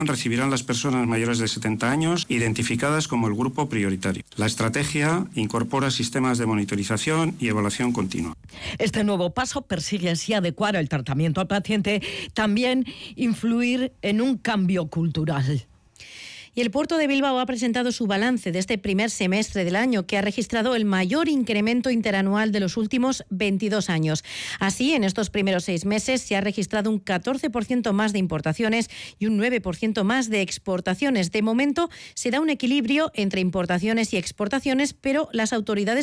recibirán las personas mayores de 70 años identificadas como el grupo prioritario. La estrategia incorpora sistemas de monitorización y evaluación continua. Este nuevo paso persigue así adecuar el tratamiento al paciente, también influir en un cambio cultural. Y el puerto de Bilbao ha presentado su balance de este primer semestre del año, que ha registrado el mayor incremento interanual de los últimos 22 años. Así, en estos primeros 6 meses se ha registrado un 14% más de importaciones y un 9% más de exportaciones. De momento se da un equilibrio entre importaciones y exportaciones, pero las autoridades